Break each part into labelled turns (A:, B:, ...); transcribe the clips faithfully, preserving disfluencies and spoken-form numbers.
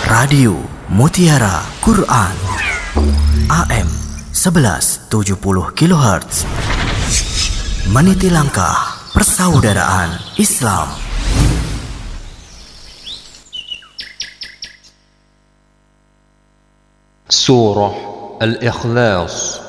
A: Radio Mutiara Quran A M sebelas tujuh puluh kilohertz, meniti langkah persaudaraan Islam.
B: Surah Al-Ikhlas.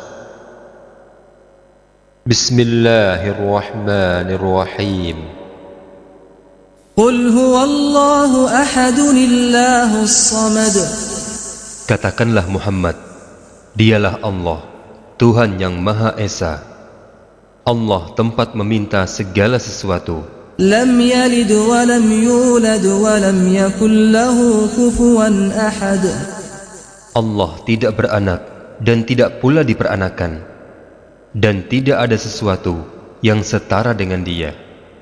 B: Bismillahirrahmanirrahim.
C: Qul huwallahu ahadun illahus samad.
B: Katakanlah Muhammad, dialah Allah, Tuhan yang Maha Esa. Allah tempat meminta segala sesuatu.
C: Lam yalid wa lam yulad wa lam yakul lahu kufuwan ahad.
B: Allah tidak beranak dan tidak pula diperanakan, dan tidak ada sesuatu yang setara dengan Dia.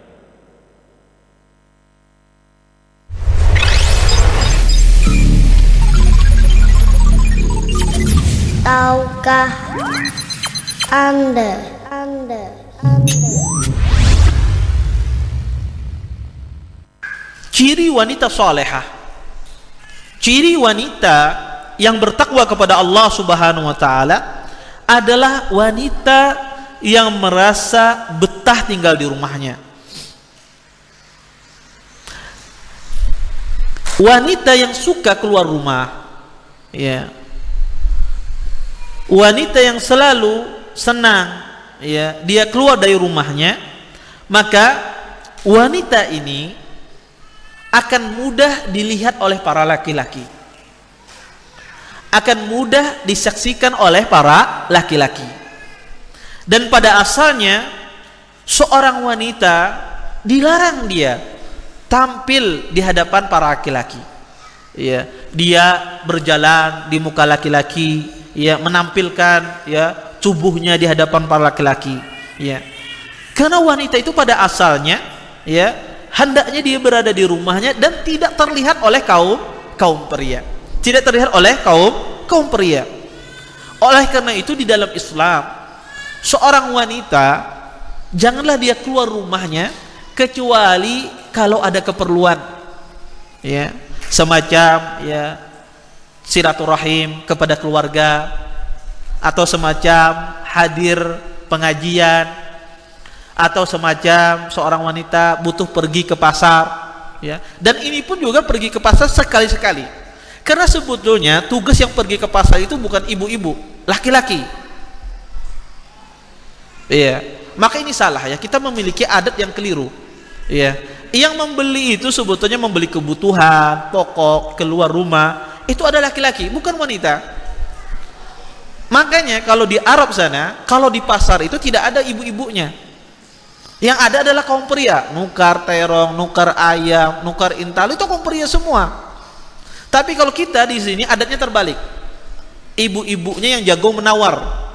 D: Tahukah Anda, Anda, Anda
E: ciri wanita salehah, ciri wanita yang bertakwa kepada Allah Subhanahu wa taala adalah wanita yang merasa betah tinggal di rumahnya. Wanita yang suka keluar rumah, ya. Wanita yang selalu senang, ya, dia keluar dari rumahnya, maka wanita ini akan mudah dilihat oleh para laki-laki, akan mudah disaksikan oleh para laki-laki. Dan pada asalnya seorang wanita dilarang dia tampil di hadapan para laki-laki, ya, dia berjalan di muka laki-laki, ya, menampilkan, ya, tubuhnya di hadapan para laki-laki, ya. Karena wanita itu pada asalnya, ya, hendaknya dia berada di rumahnya dan tidak terlihat oleh kaum kaum pria. Tidak terlihat oleh kaum kaum pria. Oleh karena itu di dalam Islam, seorang wanita janganlah dia keluar rumahnya kecuali kalau ada keperluan, ya, semacam, ya, silaturahim kepada keluarga, atau semacam hadir pengajian, atau semacam seorang wanita butuh pergi ke pasar, ya. Dan ini pun juga pergi ke pasar sekali-sekali. Karena sebetulnya tugas yang pergi ke pasar itu bukan ibu-ibu, laki-laki. Iya. Maka ini salah, ya, kita memiliki adat yang keliru. Iya. Yang membeli itu sebetulnya membeli kebutuhan pokok keluar rumah, itu ada laki-laki, bukan wanita. Makanya kalau di Arab sana, kalau di pasar itu tidak ada ibu-ibunya. Yang ada adalah kaum pria, nukar terong, nukar ayam, nukar intal, itu kaum pria semua. Tapi kalau kita di sini adatnya terbalik. Ibu-ibunya yang jago menawar.